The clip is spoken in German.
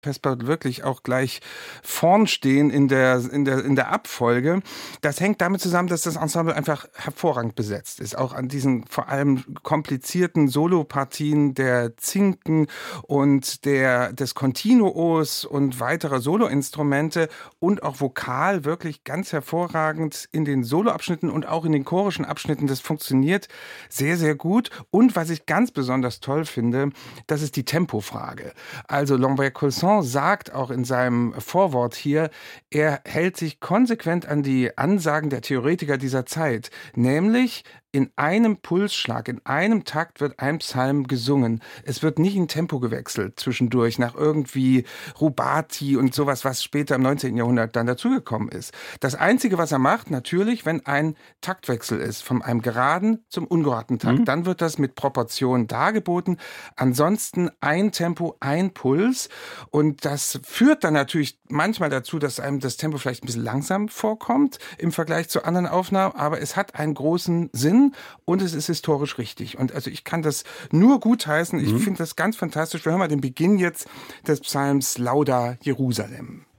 Vesper wirklich auch gleich vorn stehen in der Abfolge. Das hängt damit zusammen, dass das Ensemble einfach hervorragend besetzt ist. Auch an diesen vor allem komplizierten Solopartien der Zinken und des Continuos und weiterer Soloinstrumente und auch vokal wirklich ganz hervorragend in den Soloabschnitten und auch in den chorischen Abschnitten. Das funktioniert sehr, sehr gut. Und was ich ganz besonders toll finde, das ist die Tempofrage. Also Lambert-Colson sagt auch in seinem Vorwort hier, er hält sich konsequent an die Ansagen der Theoretiker dieser Zeit, nämlich in einem Pulsschlag, in einem Takt wird ein Psalm gesungen. Es wird nicht in Tempo gewechselt zwischendurch nach irgendwie Rubati und sowas, was später im 19. Jahrhundert dann dazugekommen ist. Das Einzige, was er macht, natürlich, wenn ein Taktwechsel ist, von einem geraden zum ungeraden Takt, dann wird das mit Proportion dargeboten. Ansonsten ein Tempo, ein Puls. Und das führt dann natürlich manchmal dazu, dass einem das Tempo vielleicht ein bisschen langsam vorkommt im Vergleich zu anderen Aufnahmen, aber es hat einen großen Sinn und es ist historisch richtig. Und also ich kann das nur gutheißen. Ich finde das ganz fantastisch. Wir hören mal den Beginn jetzt des Psalms Lauda Jerusalem.